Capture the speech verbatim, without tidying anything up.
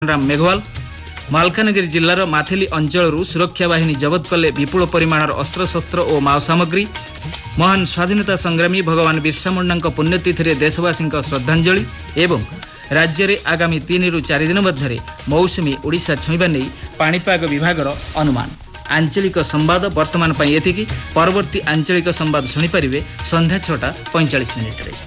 कृष्णराम मेघवाल। मालकानगिरी जिल्लार माथिली अंचलरू सुरक्षा बाहिनी जबत कले विपुल परिमाणर अस्त्रशस्त्र और माओ सामग्री। महान स्वाधीनता संग्रामी भगवान बिरसा मुंडा पुण्यतिथि देशवासी श्रद्धांजलि एवं राज्य में आगामी तीन रु चार दिन मध्य मौसुमी ओडिशा छुईबा नहीं पाणीपाग विभागर अनुमान। आंचलिक संवाद वर्तमान एतिकी। परवर्ती आंचलिक संवाद शुणिपारे संध्या छटा पैंचाश मिनिट।